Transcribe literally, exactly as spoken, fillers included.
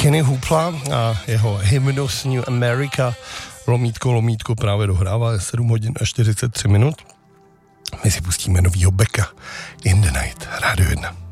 Kenny Hoopla a jeho Hymnos New America. Lomítko, lomítko právě dohrává sedm hodin a čtyřicet tři minut. My si pustíme novýho Becka In The Night, Rádio jedna.